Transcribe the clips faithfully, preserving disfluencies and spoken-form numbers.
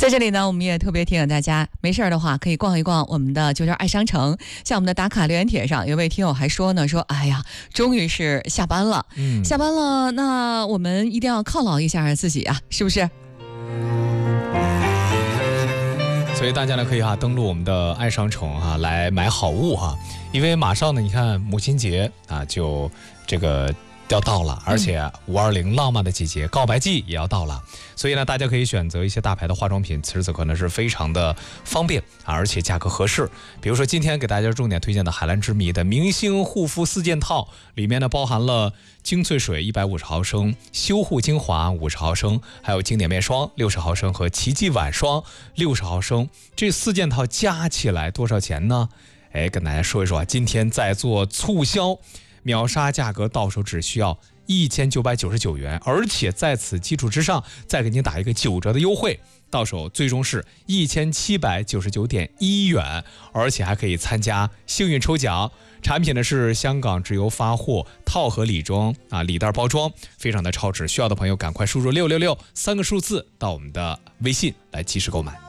在这里呢，我们也特别提醒大家，没事的话可以逛一逛我们的九九二爱商城。像我们的打卡留言帖上，有位听友还说呢，说哎呀，终于是下班了，嗯，下班了，那我们一定要犒劳一下自己啊，是不是？ 所以大家呢可以哈、啊、登录我们的爱商城哈、啊、来买好物哈、啊，因为马上呢你看母亲节啊就这个要到了，而且五二零浪漫的季节告白季也要到了，所以呢大家可以选择一些大牌的化妆品，此时此刻呢是非常的方便啊，而且价格合适。比如说今天给大家重点推荐的海蓝之谜的明星护肤四件套，里面呢包含了精粹水一百五十毫升、修护精华五十毫升，还有经典面霜六十毫升和奇迹晚霜六十毫升，这四件套加起来多少钱呢？哎，跟大家说一说啊，今天在做促销，秒杀价格，到手只需要一千九百九十九元，而且在此基础之上再给您打一个九折的优惠，到手最终是一千七百九十九点一元，而且还可以参加幸运抽奖。产品呢是香港直邮发货，套盒礼装啊，礼袋包装，非常的超值。需要的朋友赶快输入六六六三个数字到我们的微信来及时购买。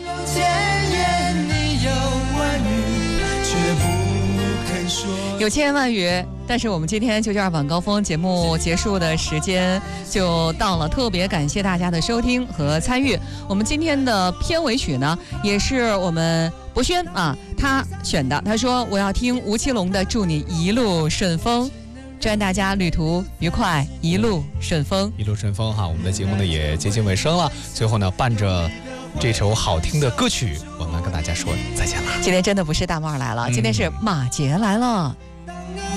有千言万语，但是我们今天九九二晚高峰节目结束的时间就到了，特别感谢大家的收听和参与。我们今天的片尾曲呢，也是我们博轩啊他选的，他说我要听吴奇隆的《祝你一路顺风》，祝愿大家旅途愉快，一路顺风， 一路顺风哈。我们的节目呢也接近尾声了，最后呢伴着这首好听的歌曲，我们跟大家说再见了。 今天真的不是大帽来了，今天是马杰来了。